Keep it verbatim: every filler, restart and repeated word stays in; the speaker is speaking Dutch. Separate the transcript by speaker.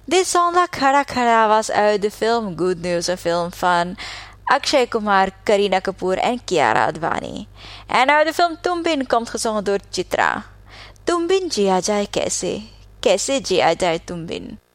Speaker 1: Dit song La Khada Khada was uit de film Good News, een film van Akshay Kumar, Kareena Kapoor en Kiara Advani. En uit de film Tumbin komt gezongen door Chitra. Tumbin jiya jaye kaise, kaise jiya jaye Tumbin.